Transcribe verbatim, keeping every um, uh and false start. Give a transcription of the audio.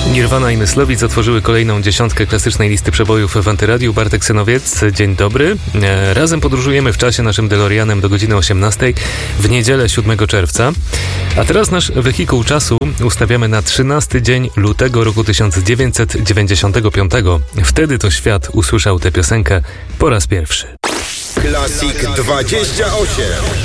Nirvana i Myslowic otworzyły kolejną dziesiątkę klasycznej listy przebojów w Antyradiu. Bartek Synowiec, dzień dobry. Razem podróżujemy w czasie naszym DeLoreanem do godziny osiemnastej w niedzielę siódmego czerwca. A teraz nasz wehikuł czasu ustawiamy na trzynasty dzień lutego roku tysiąc dziewięćset dziewięćdziesiątego piątego. Wtedy to świat usłyszał tę piosenkę po raz pierwszy. Classic dwadzieścia osiem.